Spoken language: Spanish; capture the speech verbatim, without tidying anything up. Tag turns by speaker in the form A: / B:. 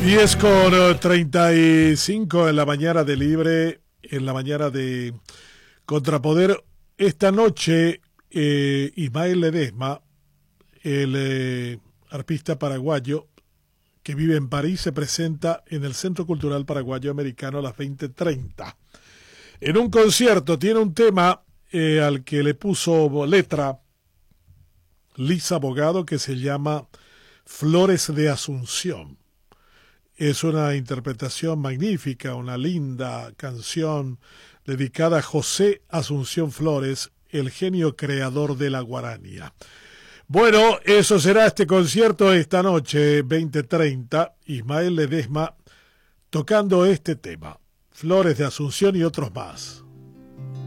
A: diez con treinta y cinco en la mañana de Libre, en la mañana de Contrapoder. Esta noche, eh, Ismael Ledesma, el eh, arpista paraguayo que vive en París, se presenta en el Centro Cultural Paraguayo Americano a las veinte treinta. En un concierto tiene un tema eh, al que le puso letra Lisa Bogado, que se llama Flores de Asunción. Es una interpretación magnífica, una linda canción dedicada a José Asunción Flores, el genio creador de la guaranía. Bueno, eso será este concierto esta noche, veinte treinta, Ismael Ledesma tocando este tema, Flores de Asunción y otros más.